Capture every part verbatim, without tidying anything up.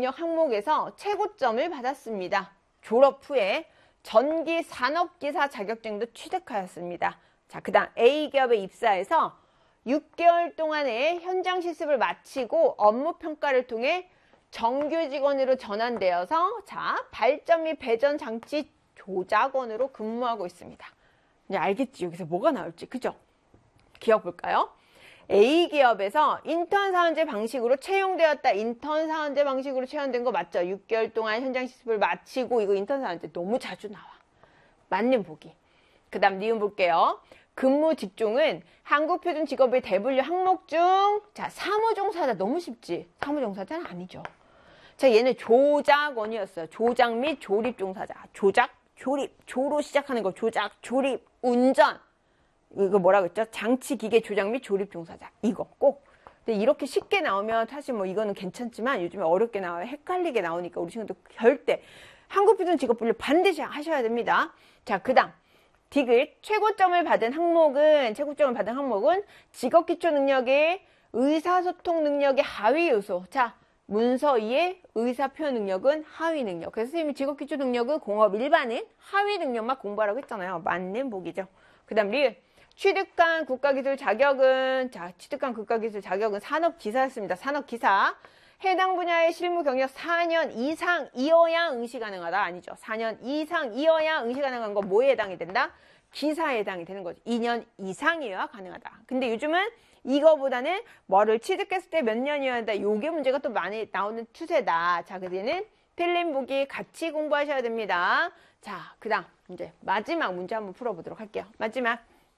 능력 항목에서 최고점을 받았습니다. 졸업 후에 전기 산업기사 자격증도 취득하였습니다. 자, 그 다음 A기업에 입사해서 육 개월 동안의 현장 실습을 마치고 업무 평가를 통해 정규 직원으로 전환되어서 자, 발전 및 배전 장치 조작원으로 근무하고 있습니다. 이제 알겠지? 여기서 뭐가 나올지. 그죠? 기억 볼까요? A기업에서 인턴 사원제 방식으로 채용되었다. 인턴 사원제 방식으로 채용된 거 맞죠? 육 개월 동안 현장 실습을 마치고 이거 인턴 사원제 너무 자주 나와. 맞는 보기. 그 다음 니은 볼게요. 근무 직종은 한국표준직업의 대분류 항목 중 자, 사무종사자. 너무 쉽지? 사무종사자는 아니죠. 자, 얘는 조작원이었어요. 조작 및 조립종사자. 조작, 조립, 조로 시작하는 거. 조작, 조립, 운전. 이거 뭐라고 했죠? 장치, 기계, 조작 및 조립 종사자. 이거 꼭. 근데 이렇게 쉽게 나오면 사실 뭐 이거는 괜찮지만 요즘에 어렵게 나와요. 헷갈리게 나오니까 우리 친구들 절대 한국표준 직업분류 반드시 하셔야 됩니다. 자, 그 다음 디귿 최고점을 받은 항목은 최고점을 받은 항목은 직업기초 능력의 의사소통 능력의 하위 요소. 자, 문서 이의 의사표현 능력은 하위 능력. 그래서 선생님이 직업기초 능력은 공업 일반은 하위 능력만 공부하라고 했잖아요. 맞는 보기죠. 그 다음 리을 취득한 국가기술 자격은 자 취득한 국가기술 자격은 산업기사였습니다. 산업기사. 해당 분야의 실무 경력 사 년 이상이어야 응시 가능하다. 아니죠. 사 년 이상이어야 응시 가능한 건 뭐에 해당이 된다? 기사에 해당이 되는 거죠. 이 년 이상이어야 가능하다. 근데 요즘은 이거보다는 뭐를 취득했을 때 몇 년이어야 한다. 요게 문제가 또 많이 나오는 추세다. 자, 그때는 틀린 보기 같이 공부하셔야 됩니다. 자, 그 다음 이제 마지막 문제 한번 풀어보도록 할게요. 마지막.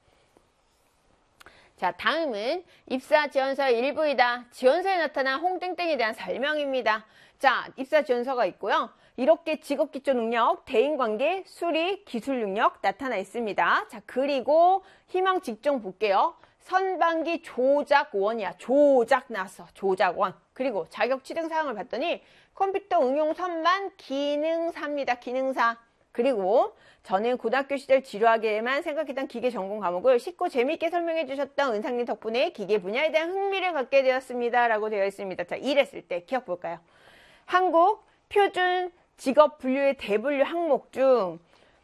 자, 다음은 입사 지원서의 일부이다. 지원서에 나타난 홍땡땡에 대한 설명입니다. 자, 입사 지원서가 있고요. 이렇게 직업기초 능력, 대인관계, 수리, 기술 능력 나타나 있습니다. 자, 그리고 희망 직종 볼게요. 선반기 조작원이야. 조작 나왔어. 조작원. 그리고 자격 취득 사항을 봤더니 컴퓨터 응용 선반 기능사입니다. 기능사. 그리고 저는 고등학교 시절 지루하게만 생각했던 기계 전공 과목을 쉽고 재미있게 설명해 주셨던 은상님 덕분에 기계 분야에 대한 흥미를 갖게 되었습니다. 라고 되어 있습니다. 자, 이랬을 때 기억 볼까요? 한국 표준 직업 분류의 대분류 항목 중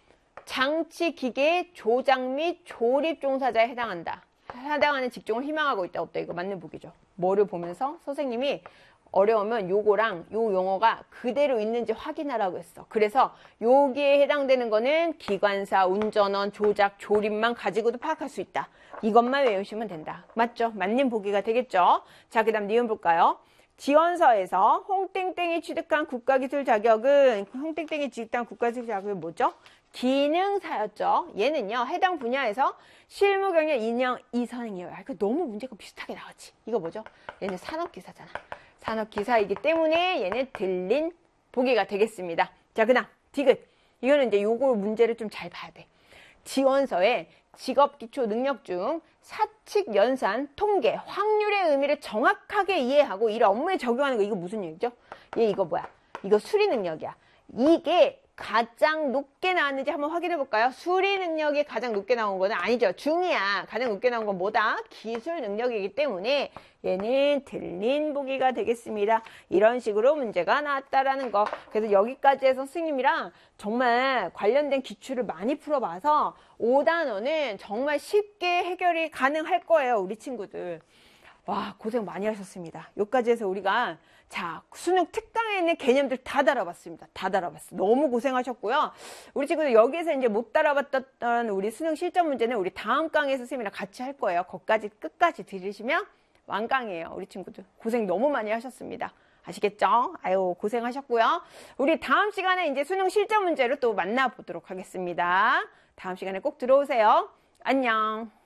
장치 기계 조작 및 조립 종사자에 해당한다. 해당하는 직종을 희망하고 있다. 없다. 이거 맞는 보기죠. 뭐를 보면서 선생님이 어려우면 요거랑 요 용어가 그대로 있는지 확인하라고 했어. 그래서 여기에 해당되는 거는 기관사, 운전원, 조작, 조립만 가지고도 파악할 수 있다. 이것만 외우시면 된다. 맞죠? 맞는 보기가 되겠죠? 자, 그 다음 니은 볼까요? 지원서에서 홍땡땡이 취득한 국가기술 자격은 홍땡땡이 취득한 국가기술 자격은 뭐죠? 기능사였죠. 얘는요, 해당 분야에서 실무 경력 이 년 이상이어야. 이거 너무 문제가 비슷하게 나왔지. 이거 뭐죠? 얘는 산업기사잖아. 산업기사이기 때문에 얘는 들린 보기가 되겠습니다. 자, 그 다음 디귿. 이거는 이제 요거 문제를 좀 잘 봐야 돼. 지원서에 직업기초 능력 중 사칙 연산, 통계, 확률의 의미를 정확하게 이해하고 이를 업무에 적용하는 거. 이거 무슨 얘기죠? 얘 이거 뭐야? 이거 수리 능력이야. 이게 가장 높게 나왔는지 한번 확인해 볼까요? 수리 능력이 가장 높게 나온 거는 아니죠. 중이야. 가장 높게 나온 건 뭐다? 기술 능력이기 때문에 얘는 틀린 보기가 되겠습니다. 이런 식으로 문제가 나왔다라는 거. 그래서 여기까지 해서 선생님이랑 정말 관련된 기출을 많이 풀어봐서 오 단원은 정말 쉽게 해결이 가능할 거예요. 우리 친구들. 와, 고생 많이 하셨습니다. 여기까지 해서 우리가 자, 수능 특강에 있는 개념들 다 다뤄봤습니다. 다 다뤄봤어. 너무 고생하셨고요. 우리 친구들 여기에서 이제 못 다뤄봤던 우리 수능 실전 문제는 우리 다음 강의 선생님이랑 같이 할 거예요. 거기까지 끝까지 들으시면 완강이에요. 우리 친구들 고생 너무 많이 하셨습니다. 아시겠죠? 아유, 고생하셨고요. 우리 다음 시간에 이제 수능 실전 문제로 또 만나보도록 하겠습니다. 다음 시간에 꼭 들어오세요. 안녕.